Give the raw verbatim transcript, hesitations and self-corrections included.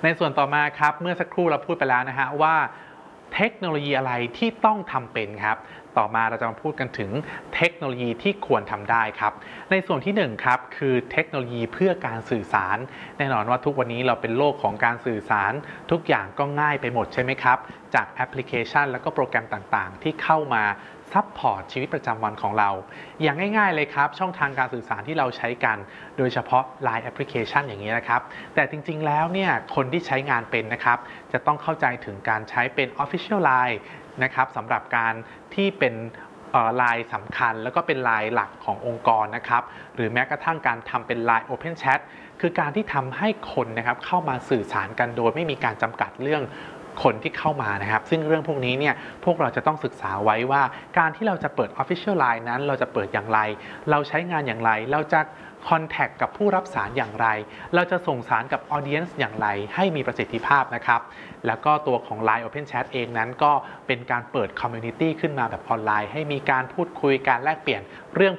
ในส่วนต่อมาครับเมื่อสักครู่เราพูดไปแล้วนะฮะว่าเทคโนโลยีอะไรที่ต้องทำเป็นครับต่อมาเราจะมาพูดกันถึงเทคโนโลยีที่ควรทำได้ครับในส่วนที่หนึ่งครับคือเทคโนโลยีเพื่อการสื่อสารแน่นอนว่าทุกวันนี้เราเป็นโลกของการสื่อสารทุกอย่างก็ง่ายไปหมดใช่ไหมครับจากแอปพลิเคชันแล้วก็โปรแกรมต่างๆที่เข้ามาซัพพอร์ตชีวิตประจำวันของเราอย่างง่ายๆเลยครับช่องทางการสื่อสารที่เราใช้กันโดยเฉพาะ ไลน์ แอปพลิเคชันอย่างนี้นะครับแต่จริงๆแล้วเนี่ยคนที่ใช้งานเป็นนะครับจะต้องเข้าใจถึงการใช้เป็น Official ไลน์ นะครับสำหรับการที่เป็นไลน์สำคัญแล้วก็เป็นไลน์หลักขององค์กรนะครับหรือแม้กระทั่งการทำเป็น ไลน์ Open Chat คือการที่ทำให้คนนะครับเข้ามาสื่อสารกันโดยไม่มีการจำกัดเรื่องคนที่เข้ามานะครับซึ่งเรื่องพวกนี้เนี่ยพวกเราจะต้องศึกษาไว้ว่าการที่เราจะเปิด Official ไลน์ นั้นเราจะเปิดอย่างไรเราใช้งานอย่างไรเราจะคอนแทคกับผู้รับสารอย่างไรเราจะส่งสารกับ Audience อย่างไรให้มีประสิทธิภาพนะครับแล้วก็ตัวของ ไลน์ Open Chat เองนั้นก็เป็นการเปิด Community ขึ้นมาแบบออนไลน์ให้มีการพูดคุยการแลกเปลี่ยนเรื่อง